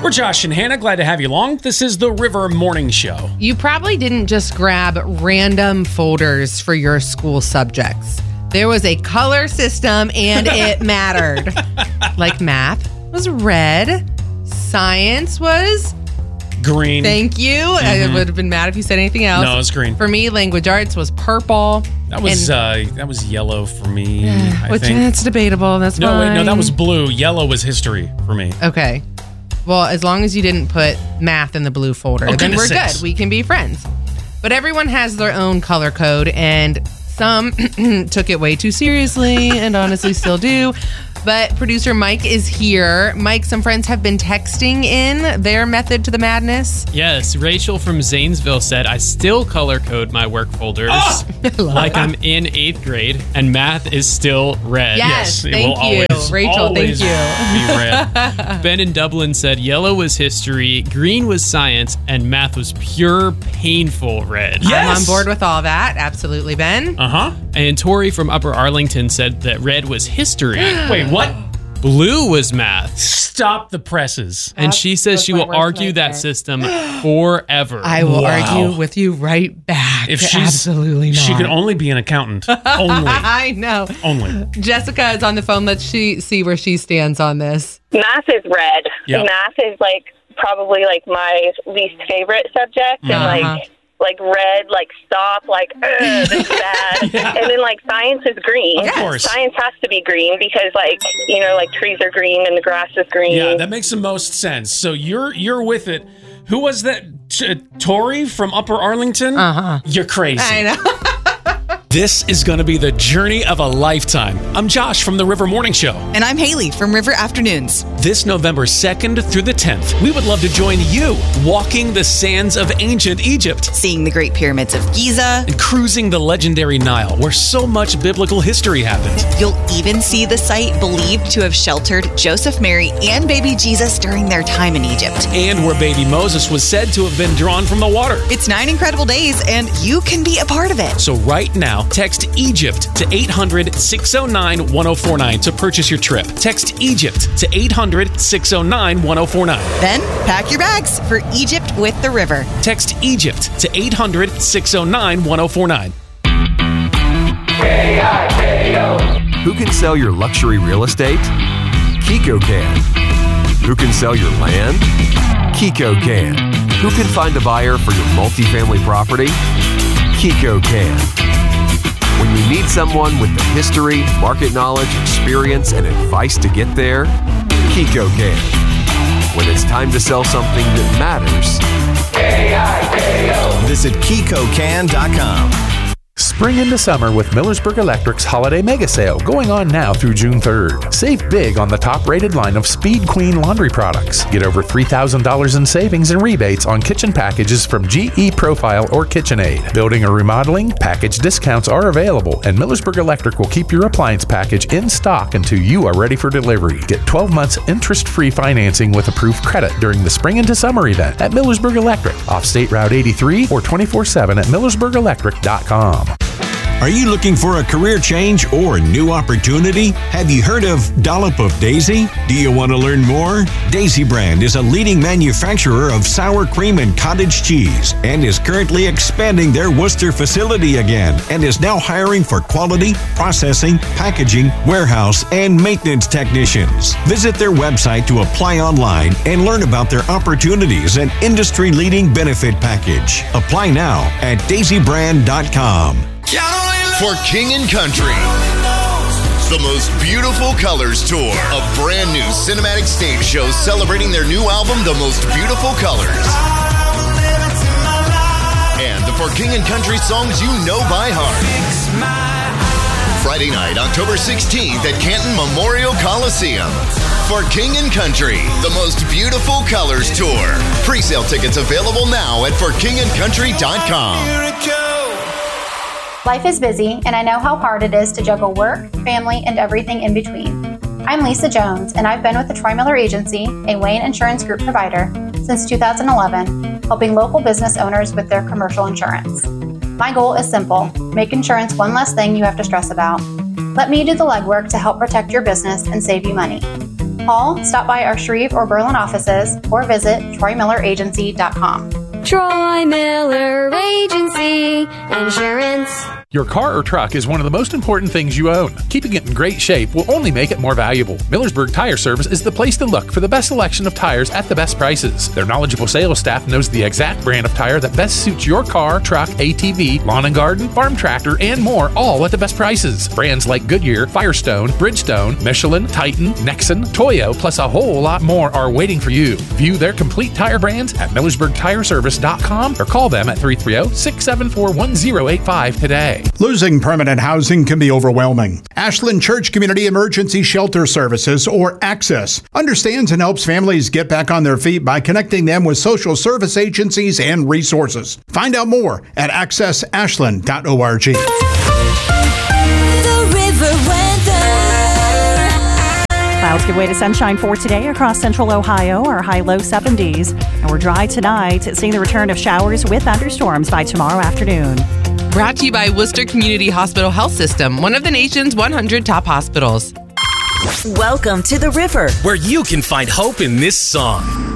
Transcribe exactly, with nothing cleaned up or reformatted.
We're Josh and Hannah. Glad to have you along. This is the River Morning Show. You probably didn't just grab random folders for your school subjects. There was a color system and it mattered. Like math was red. Science was green. Thank you. Mm-hmm. I would have been mad if you said anything else. No, it was green. For me, language arts was purple. That was and, uh, that was yellow for me. I which think. That's debatable. That's no, fine. wait, no, that was blue. Yellow was history for me. Okay. Well, as long as you didn't put math in the blue folder, oh, then we're sakes. good. We can be friends. But everyone has their own color code, and some took it way too seriously and honestly still do. But producer Mike is here. Mike, some friends have been texting in their method to the madness. Yes, Rachel from Zanesville said, I still color code my work folders Oh! like I'm in eighth grade, and math is still red. Yes, Yes, it thank will you. always, Rachel, always thank be red. Ben in Dublin said, yellow was history, green was science, and math was pure, painful red. Yes. I'm on board with all that. Absolutely, Ben. Uh-huh. And Tori from Upper Arlington said that red was history. Wait, what? Blue was math. Stop the presses. And she says That's she my will worst argue that nightmare. system forever. I will Wow. argue with you right back. If she's Absolutely not. She could only be an accountant. Only. I know. Only. Jessica is on the phone. Let's she see where she stands on this. Math is red. Yeah. Math is like probably like my least favorite subject, and Uh-huh. like like red, like stop, like ugh, this is bad. Yeah. And then like science is green. Of course. Science has to be green because like you know like trees are green and the grass is green. Yeah, that makes the most sense. So you're you're with it. Who was that? T- Tori from Upper Arlington? Uh-huh. You're crazy. I know. This is going to be the journey of a lifetime. I'm Josh from the River Morning Show. And I'm Haley from River Afternoons. This November second through the tenth, we would love to join you walking the sands of ancient Egypt Seeing the Great Pyramids of Giza. and cruising the legendary Nile, where so much biblical history happened. You'll even see the site believed to have sheltered Joseph, Mary, and baby Jesus during their time in Egypt. And where baby Moses was said to have been drawn from the water. It's nine incredible days, and you can be a part of it. So right now, text Egypt to eight hundred, six oh nine, one oh four nine to purchase your trip. Text Egypt to eight hundred, six oh nine, one oh four nine. Then pack your bags for Egypt with the river. Text Egypt to eight hundred, six oh nine, one oh four nine. Who can sell your luxury real estate? Kiko can. Who can sell your land? Kiko can. Who can find a buyer for your multifamily property? Kiko can. When you need someone with the history, market knowledge, experience, and advice to get there, Kiko can. When it's time to sell something that matters, Visit Kiko Can dot com. Spring into summer with Millersburg Electric's Holiday Mega Sale going on now through June third. Save big on the top-rated line of Speed Queen laundry products. Get over three thousand dollars in savings and rebates on kitchen packages from G E Profile or KitchenAid. Building or remodeling, package discounts are available, and Millersburg Electric will keep your appliance package in stock until you are ready for delivery. Get twelve months interest-free financing with approved credit during the Spring into Summer event at Millersburg Electric, off State Route eighty-three or twenty-four seven at millersburg electric dot com. Are you looking for a career change or a new opportunity? Have you heard of Dollop of Daisy? Do you want to learn more? Daisy Brand is a leading manufacturer of sour cream and cottage cheese and is currently expanding their Worcester facility again and is now hiring for quality, processing, packaging, warehouse, and maintenance technicians. Visit their website to apply online and learn about their opportunities and industry-leading benefit package. Apply now at daisy brand dot com. For King and Country, the most beautiful colors tour, a brand new cinematic stage show celebrating their new album, The Most Beautiful Colors. And the For King and Country songs you know by heart. Friday night, October sixteenth at Canton Memorial Coliseum. For King and Country, the most beautiful colors tour. Pre-sale tickets available now at for king and country dot com. Life is busy, and I know how hard it is to juggle work, family, and everything in between. I'm Lisa Jones, and I've been with the Troy Miller Agency, a Wayne Insurance Group provider, since two thousand eleven, helping local business owners with their commercial insurance. My goal is simple: make insurance one less thing you have to stress about. Let me do the legwork to help protect your business and save you money. Call, stop by our Shreve or Berlin offices, or visit troy miller agency dot com. Troy Miller Agency Insurance. Your car or truck is one of the most important things you own. Keeping it in great shape will only make it more valuable. Millersburg Tire Service is the place to look for the best selection of tires at the best prices. Their knowledgeable sales staff knows the exact brand of tire that best suits your car, truck, A T V, lawn and garden, farm tractor, and more, all at the best prices. Brands like Goodyear, Firestone, Bridgestone, Michelin, Titan, Nexen, Toyo, plus a whole lot more are waiting for you. View their complete tire brands at millersburg tire service dot com or call them at three three zero, six seven four, one zero eight five today. Losing permanent housing can be overwhelming. Ashland Church Community Emergency Shelter Services, or ACCESS, understands and helps families get back on their feet by connecting them with social service agencies and resources. Find out more at access ashland dot org. The River Weather. Clouds give way to sunshine for today across central Ohio, our high low seventies. And we're dry tonight, seeing the return of showers with thunderstorms by tomorrow afternoon. Brought to you by Worcester Community Hospital Health System, one of the nation's one hundred top hospitals. Welcome to The River, where you can find hope in this song.